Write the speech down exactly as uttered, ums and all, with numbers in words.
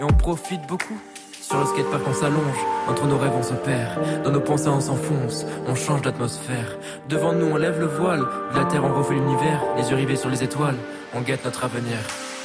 Et on profite beaucoup. Sur le skatepark on s'allonge, entre nos rêves on se perd. Dans nos pensées on s'enfonce, on change d'atmosphère. Devant nous on lève le voile, de la terre on refait l'univers. Les yeux rivés sur les étoiles, on guette notre avenir.